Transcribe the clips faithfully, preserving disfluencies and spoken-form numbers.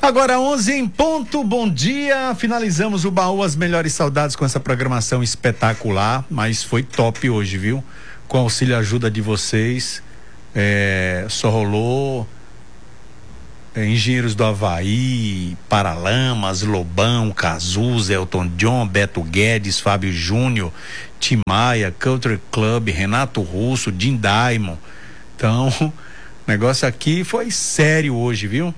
Agora onze em ponto, bom dia, finalizamos o baú As Melhores Saudades com essa programação espetacular, mas foi top hoje, viu? Com auxílio e ajuda de vocês, é, só rolou é, Engenheiros do Havaí, Paralamas, Lobão, Cazuza, Elton John, Beto Guedes, Fábio Júnior, Tim Maia, Country Club, Renato Russo, Jim Diamond. Então, o negócio aqui foi sério hoje, viu?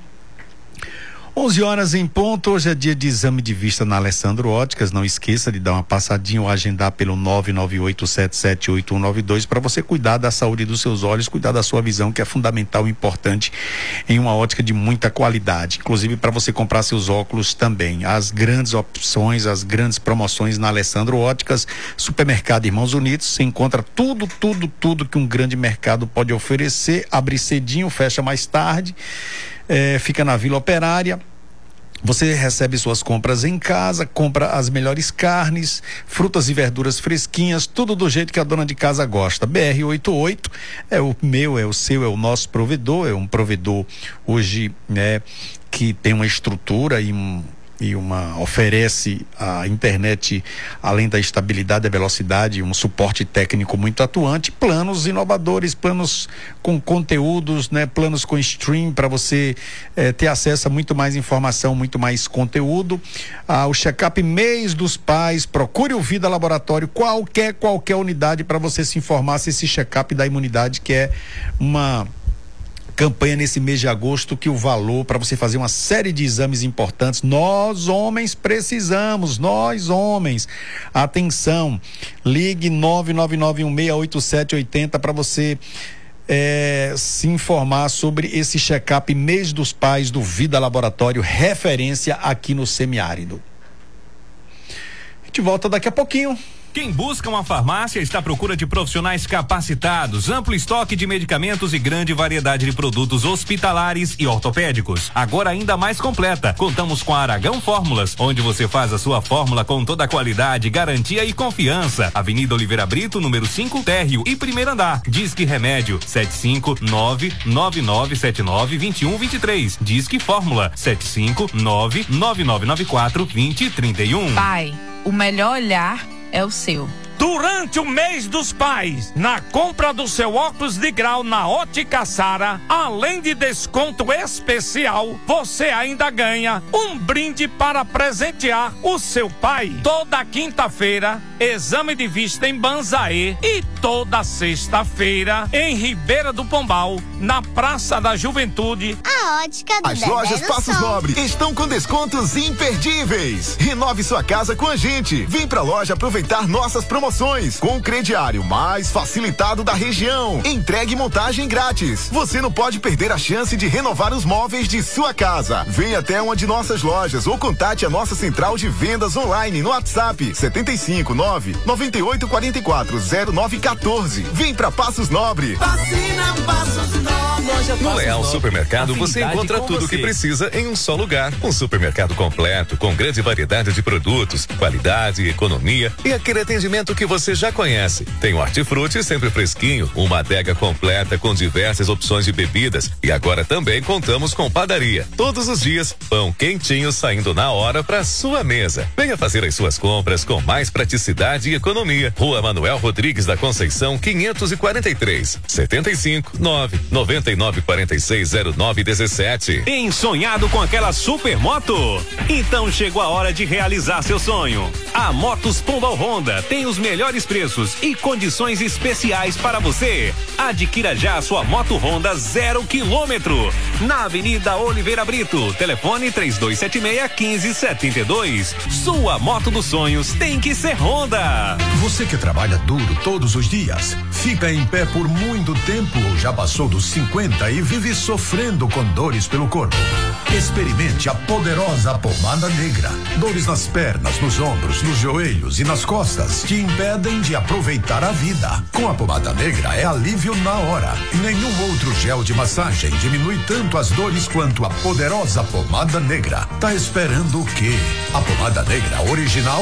onze horas em ponto, hoje é dia de exame de vista na Alessandro Óticas. Não esqueça de dar uma passadinha ou agendar pelo nove nove oito sete sete oito um nove dois para você cuidar da saúde dos seus olhos, cuidar da sua visão, que é fundamental e importante em uma ótica de muita qualidade, inclusive para você comprar seus óculos também. As grandes opções, as grandes promoções na Alessandro Óticas, Supermercado Irmãos Unidos, você encontra tudo, tudo, tudo que um grande mercado pode oferecer. Abre cedinho, fecha mais tarde. É, fica na Vila Operária. Você recebe suas compras em casa, compra as melhores carnes, frutas e verduras fresquinhas, tudo do jeito que a dona de casa gosta. B R oitenta e oito é o meu, é o seu, é o nosso provedor, é um provedor hoje, né, que tem uma estrutura e um e uma oferece a internet, além da estabilidade e velocidade, um suporte técnico muito atuante, planos inovadores, planos com conteúdos, né, planos com stream para você eh, ter acesso a muito mais informação, muito mais conteúdo. Ah, o check-up mês dos pais, procure o Vida Laboratório, qualquer qualquer unidade para você se informar se esse check-up da imunidade, que é uma campanha nesse mês de agosto, que o valor para você fazer uma série de exames importantes, nós homens precisamos, nós homens, atenção, ligue nove nove nove um seis oito sete oito zero para você é, se informar sobre esse check-up mês dos pais do Vida Laboratório, referência aqui no semiárido. A gente volta daqui a pouquinho. Quem busca uma farmácia está à procura de profissionais capacitados, amplo estoque de medicamentos e grande variedade de produtos hospitalares e ortopédicos. Agora ainda mais completa. Contamos com a Aragão Fórmulas, onde você faz a sua fórmula com toda a qualidade, garantia e confiança. Avenida Oliveira Brito, número cinco, térreo e primeiro andar. Disque Remédio sete cinco nove nove nove sete nove dois um dois três. Disque Fórmula sete cinco nove nove nove nove quatro dois zero três um. Pai, o melhor olhar é o seu. Durante o mês dos pais, na compra do seu óculos de grau na Ótica Sara, além de desconto especial, você ainda ganha um brinde para presentear o seu pai. Toda quinta-feira, exame de vista em Banzaê, e toda sexta-feira em Ribeira do Pombal, na Praça da Juventude. A Ótica do As lojas Passos Nobre estão com descontos imperdíveis. Renove sua casa com a gente. Vem pra loja aproveitar nossas promoções com o crediário mais facilitado da região. Entregue e montagem grátis. Você não pode perder a chance de renovar os móveis de sua casa. Venha até uma de nossas lojas ou contate a nossa central de vendas online no WhatsApp setenta e cinco nove nove oito quatro quatro zero nove um quatro. Vem pra Passos Nobre. Vacina Passos Nobre. No Leal Supermercado você encontra tudo o que precisa em um só lugar. Um supermercado completo, com grande variedade de produtos, qualidade, economia e aquele atendimento que você já conhece. Tem o hortifruti sempre fresquinho, uma adega completa com diversas opções de bebidas e agora também contamos com padaria. Todos os dias, pão quentinho saindo na hora para sua mesa. Venha fazer as suas compras com mais praticidade e economia. Rua Manuel Rodrigues da Conceição, quinhentos e quarenta e três, setenta e cinco nove noventa e nove quarenta e seis zero nove dezessete. Ensonhado com aquela super moto? Então chegou a hora de realizar seu sonho. A Motos Pombal Honda tem os melhores preços e condições especiais para você. Adquira já a sua moto Honda zero quilômetro na Avenida Oliveira Brito. Telefone três dois sete seis, um cinco sete dois. Sua moto dos sonhos tem que ser Honda. Você que trabalha duro todos os dias, fica em pé por muito tempo, já passou dos cinquenta e vive sofrendo com dores pelo corpo. Experimente a poderosa pomada negra. Dores nas pernas, nos ombros, nos joelhos e nas costas te impedem de aproveitar a vida. Com a pomada negra é alívio na hora. Nenhum outro gel de massagem diminui tanto as dores quanto a poderosa pomada negra. Tá esperando o quê? A pomada negra original